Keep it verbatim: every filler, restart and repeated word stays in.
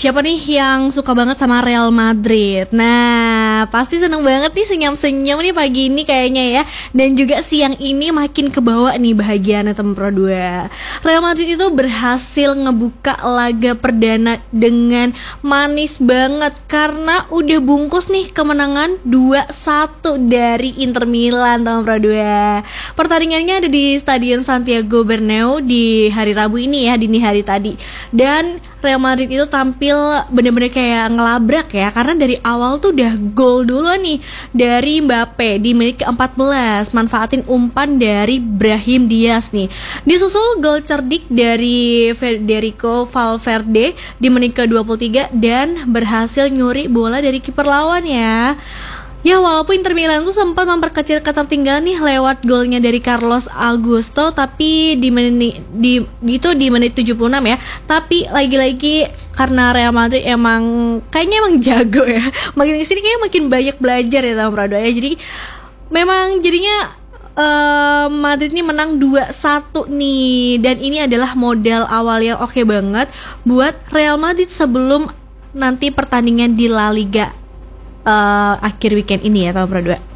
siapa nih yang suka banget sama Real Madrid? Nah, pasti seneng banget nih senyum-senyum nih pagi ini kayaknya ya. Dan juga siang ini makin kebawa nih bahagianya teman Pro dua. Real Madrid itu berhasil ngebuka laga perdana dengan manis banget karena udah bungkus nih kemenangan dua satu dari Inter Milan teman Pro dua. Pertandingannya ada di Stadion Santiago Bernabeu di hari Rabu ini ya, dini hari tadi. Dan Real Madrid itu tampil bener-bener kayak ngelabrak ya, karena dari awal tuh udah gol dulu nih dari Mbappe di menit ke empat belas, manfaatin umpan dari Brahim Diaz nih. Disusul gol cerdik dari Federico Valverde di menit ke dua puluh tiga dan berhasil nyuri bola dari kiper lawan ya. Ya, walaupun Inter Milan tuh sempat memperkecil ketertinggalan nih lewat golnya dari Carlos Augusto, tapi di menit di itu di menit tujuh puluh enam ya. Tapi lagi-lagi karena Real Madrid emang kayaknya emang jago ya. Makin kesini kayaknya makin banyak belajar ya sama Prado ya. Jadi memang jadinya uh, Madrid ini menang dua satu nih, dan ini adalah modal awal yang oke banget buat Real Madrid sebelum nanti pertandingan di La Liga Uh, akhir weekend ini ya tahun Pro dua.